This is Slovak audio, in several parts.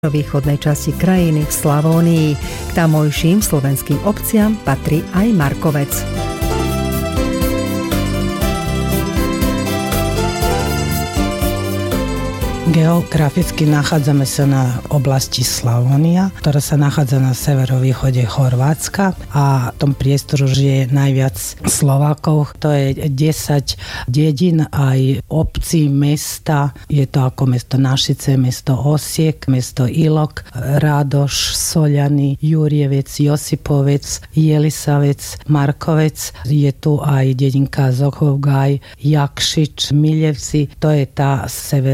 východnej časti krajiny v Slavónii. K tamojším slovenským obciam patrí aj Markovec. Geograficky nachádzame sa na oblasti Slavónia, ktorá sa nachádza na severovýchode Chorvátska a v tom priestoru žije najviac Slovákov. To je 10 dedín, aj obcí, mesta. Je to ako mesto Našice, mesto Osiek, mesto Ilok, Rádoš, Soľany, Jurjevec, Josipovec, Jelisavec, Markovec. Je tu aj dedinka Zochovgaj, Jakšič, Miljevci. To je tá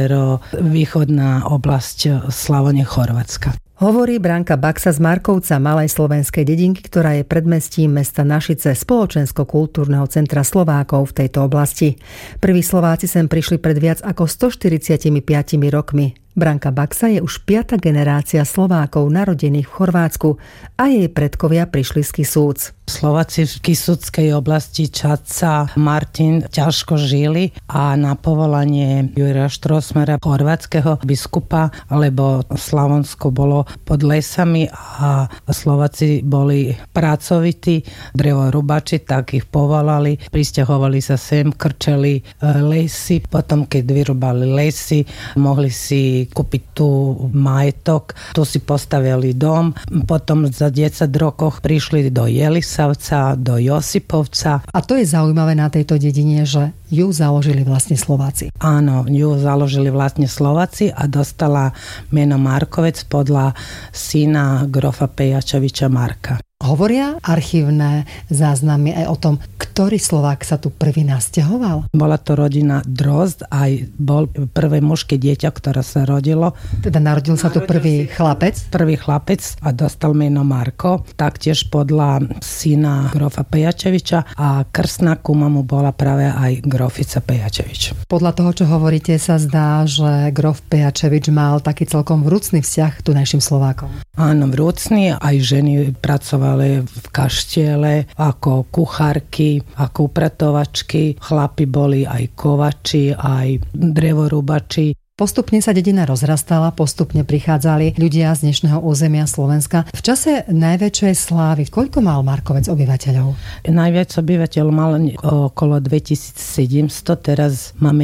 východná oblasť Slavónie Chorvátska. Hovorí Branka Baxa z Markovca, malej slovenskej dedinky, ktorá je predmestím mesta Našice, spoločensko-kultúrneho centra Slovákov v tejto oblasti. Prví Slováci sem prišli pred viac ako 145 rokmi. Branka Baxa je už 5. generácia Slovákov narodených v Chorvátsku a jej predkovia prišli z Kisúc. Slováci v Kisúckej oblasti Čadca, Martin ťažko žili a na povolanie Juraja Štrosmera, chorvátskeho biskupa, lebo Slavonsko bolo pod lesami a Slováci boli pracovití, drevorubači, tak ich povolali, prisťahovali sa sem, krčeli lesy, potom keď vyrubali lesy, mohli si kúpiť tu majetok, tu si postavili dom, potom za 10 rokov prišli do Jelisavca, do Josipovca. A to je zaujímavé na tejto dedine, že ju založili vlastne Slováci. Áno, ju založili vlastne Slováci a dostala meno Markovec podľa syna grofa Pejačeviča Marka. Hovoria archívne záznamy aj o tom, ktorý Slovák sa tu prvý nasťahoval? Bola to rodina Drozd, aj bol prvé mužské dieťa, ktoré sa rodilo. Teda narodil sa tu prvý chlapec? Prvý chlapec a dostal meno Marko, taktiež podľa syna grofa Pejačeviča a krstná kuma mu bola práve aj grofica Pejačevič. Podľa toho, čo hovoríte, sa zdá, že grof Pejačevič mal taký celkom vrúcný vzťah k tunajším Slovákom. Áno, vrúcný, aj ženy pracovali v kaštiele ako kuchárky, ako upratovačky. Chlapi boli aj kovači, aj drevorúbači. Postupne sa dedina rozrastala, postupne prichádzali ľudia z dnešného územia Slovenska. V čase najväčšej slávy, koľko mal Markovec obyvateľov? Najviac obyvateľov mal okolo 2700, teraz máme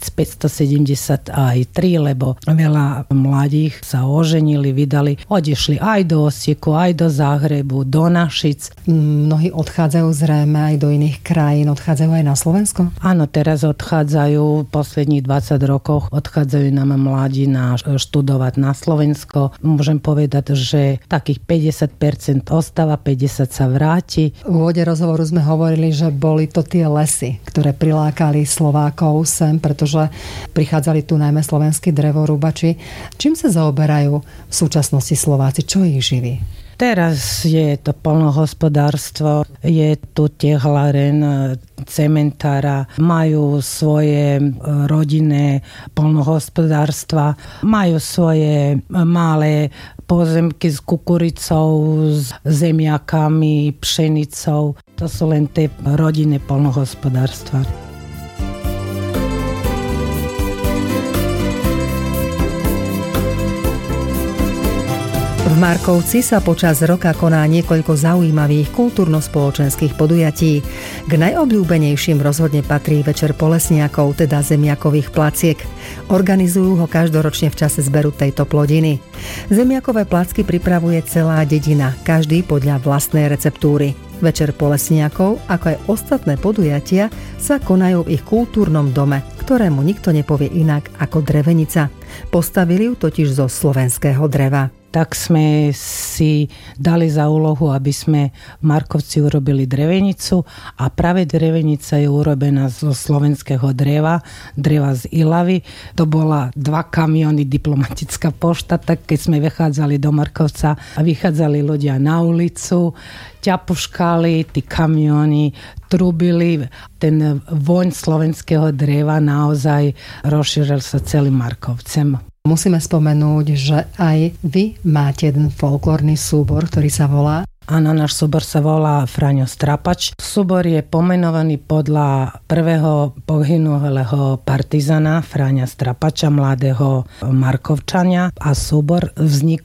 1573, lebo veľa mladých sa oženili, vydali, odišli aj do Osieku, aj do Záhrebu, do Našic. Mnohí odchádzajú zrejme aj do iných krajín, odchádzajú aj na Slovensko? Áno, teraz odchádzajú, posledných 20 rokov odchádzajú nám mladina študovať na Slovensko. Môžem povedať, že takých 50% ostáva, 50% sa vráti. V úvode rozhovoru sme hovorili, že boli to tie lesy, ktoré prilákali Slovákov sem, pretože prichádzali tu najmä slovenskí drevorúbači. Čím sa zaoberajú v súčasnosti Slováci? Čo ich živí? Teraz je to poľnohospodárstvo, je tu tehláren, cementára, majú svoje rodinné poľnohospodárstva, majú svoje malé pozemky s kukuricou, s zemiakami, pšenicou. To sú len tie rodinné poľnohospodárstva. V Markovci sa počas roka koná niekoľko zaujímavých kultúrno-spoločenských podujatí. K najobľúbenejším rozhodne patrí Večer Polesniakov, teda zemiakových placiek. Organizujú ho každoročne v čase zberu tejto plodiny. Zemiakové placky pripravuje celá dedina, každý podľa vlastnej receptúry. Večer Polesniakov, ako aj ostatné podujatia, sa konajú v ich kultúrnom dome, ktorému nikto nepovie inak ako drevenica. Postavili ju totiž zo slovenského dreva. Tak sme si dali za úlohu, aby sme v Markovci urobili drevenicu a práve drevenica je urobená zo slovenského dreva z Ilavy. To bola 2 kamiony diplomatická pošta, tak keď sme vychádzali do Markovca a vychádzali ľudia na ulicu, ťapuškali, tí kamiony trúbili, ten voň slovenského dreva naozaj rozšíril sa celým Markovcem. Musíme spomenúť, že aj vy máte jeden folklórny súbor, ktorý sa volá Áno, náš súbor sa volá Fráňo Strapač. Súbor je pomenovaný podľa prvého pohynulého partizana Fráňa Strapača, mladého Markovčania, a súbor vznikol